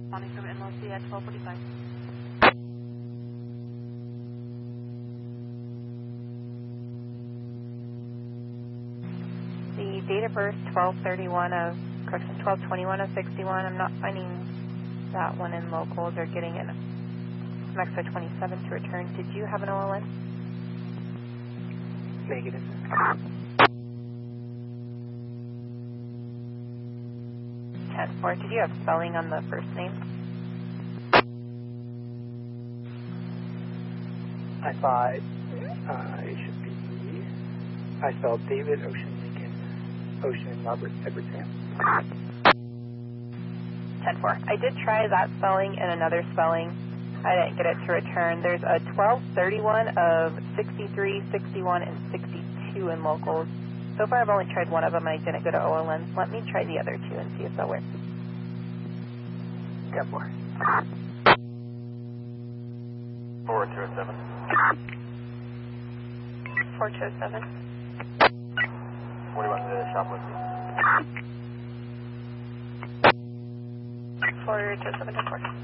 Responding from NLC at 12:45. The date of birth 12/31 of, correction, 12/21 of 61. I'm not finding that one in locals or getting an Mexico 27 to return. Did you have an OLN? Negative. 10-4. Did you have spelling on the first name? I thought it should be, I spelled David, Ocean, Lincoln, Ocean, Robert, Edward, Sam. 10-4. I did try that spelling and another spelling. I didn't get it to return. There's a 12/31 of 63, 61, and 62 in locals. So far I've only tried one of them and I didn't go to OLN. Let me try the other two and see if they'll work. 10-4. 4207. 4207. What do you want to shoplift? 4207 to 4.